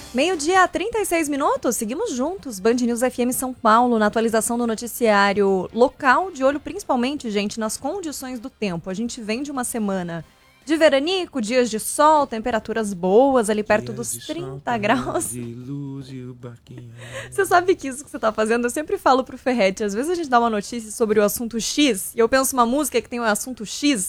Meio-dia, 36 minutos, seguimos juntos. Band News FM São Paulo, na atualização do noticiário local, de olho principalmente, gente, nas condições do tempo. A gente vem de uma semana de veranico, dias de sol, temperaturas boas, ali perto dos 30 graus. Você sabe que isso que você tá fazendo, eu sempre falo pro Ferretti, às vezes a gente dá uma notícia sobre o assunto X, e eu penso uma música que tem o assunto X,